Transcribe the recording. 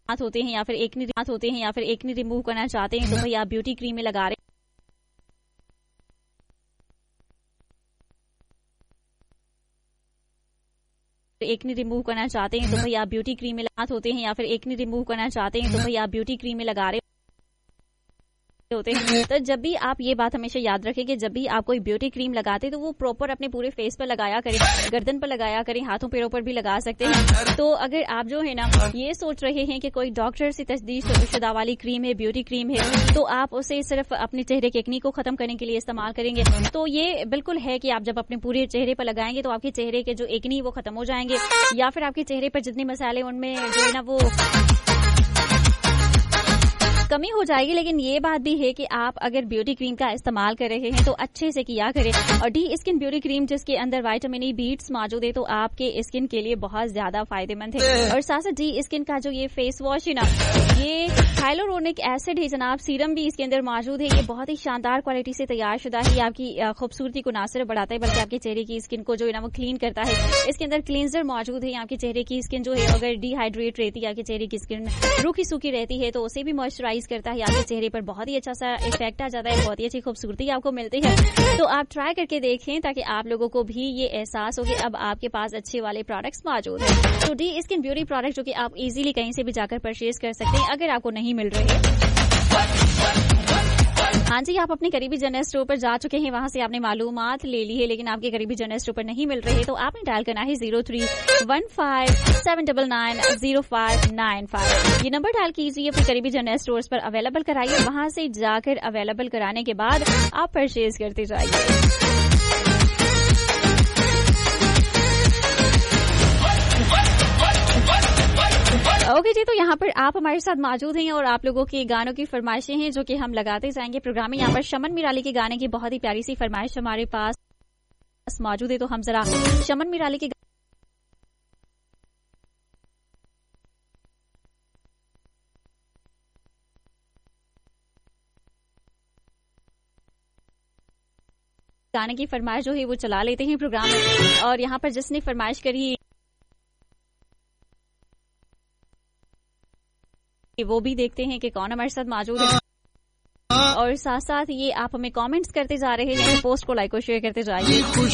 दांत होते हैं या फिर एकनी रिमूव करना चाहते हैं तो भाई आप ब्यूटी क्रीम में लगा रहे एकनी रिमूव करना चाहते हैं तो भाई आप ब्यूटी क्रीम में दांत होते हैं या फिर एकनी रिमूव करना चाहते हैं तो भाई आप ब्यूटी क्रीम में लगा रहे होते हैं। तो जब भी आप ये बात हमेशा याद रखें कि जब भी आप कोई ब्यूटी क्रीम लगाते तो वो प्रॉपर अपने पूरे फेस पर लगाया करें, गर्दन पर लगाया करें, हाथों पैरों पर भी लगा सकते हैं। तो अगर आप जो है ना ये सोच रहे हैं कि कोई डॉक्टर से तजदीद शुदा वाली क्रीम है, ब्यूटी क्रीम है, तो आप उसे सिर्फ अपने चेहरे के एक्नी को खत्म करने के लिए इस्तेमाल करेंगे, तो ये बिल्कुल है कि आप जब अपने पूरे चेहरे पर लगाएंगे तो आपके चेहरे के जो एक्नी वो खत्म हो जाएंगे, या फिर आपके चेहरे पर जितने मसाले उनमें जो है ना वो कमी हो जाएगी। लेकिन ये बात भी है कि आप अगर ब्यूटी क्रीम का इस्तेमाल कर रहे हैं तो अच्छे से किया करें। और डी स्किन ब्यूटी क्रीम जिसके अंदर विटामिन ई बीट्स मौजूद है तो आपके स्किन के लिए बहुत ज्यादा फायदेमंद है। और साथ साथ डी स्किन का जो ये फेस वॉश है ना, ये हाइलोरोनिक एसिड है जनाब, सीरम भी इसके अंदर मौजूद है। ये बहुत ही शानदार क्वालिटी से तैयार शुदा है। ये आपकी खूबसूरती को ना सिर्फ बढ़ाता है बल्कि आपके चेहरे की स्किन को जो है ना वो क्लीन करता है। इसके अंदर क्लींजर मौजूद है। आपके चेहरे की स्किन जो है अगर डिहाइड्रेट रहती है, आपके चेहरे की स्किन रूखी सूखी रहती है तो उसे भी मॉइस्चराइज करता है। आपके चेहरे पर बहुत ही अच्छा सा इफेक्ट आ जाता है, बहुत ही अच्छी खूबसूरती आपको मिलती है। तो आप ट्राई करके देखें ताकि आप लोगों को भी ये एहसास हो कि अब आपके पास अच्छे वाले प्रोडक्ट्स मौजूद हैं। तो डी स्किन ब्यूटी प्रोडक्ट जो कि आप इजीली कहीं से भी जाकर परचेज कर सकते हैं अगर आपको नहीं मिल रहे हैं। हाँ जी, आप अपने करीबी जनरल स्टोर पर जा चुके हैं, वहां से आपने मालूमात ले ली है, लेकिन आपके करीबी जनरल स्टोर पर नहीं मिल रहे तो आपने डायल करना है 0315790595। ये नंबर डायल कीजिए, अपने करीबी जनरल स्टोर्स पर अवेलेबल कराइए, वहां से जाकर अवेलेबल कराने के बाद आप परचेज करते जाइए। ओके जी, तो यहाँ पर आप हमारे साथ मौजूद हैं और आप लोगों के गानों की फरमाइशें हैं जो कि हम लगाते जाएंगे प्रोग्राम में। यहाँ पर शमन मिराली के गाने की बहुत ही प्यारी सी फरमाइश हमारे पास मौजूद है, तो हम जरा शमन मिराली के गाने की फरमाइश जो है वो चला लेते हैं प्रोग्राम में। और यहाँ पर जिसने फरमाइश करी वो भी देखते हैं कि कौन हमारे साथ मौजूद है। और साथ साथ ये आप हमें कमेंट्स करते जा रहे हैं, पोस्ट को लाइक और शेयर करते जाइए।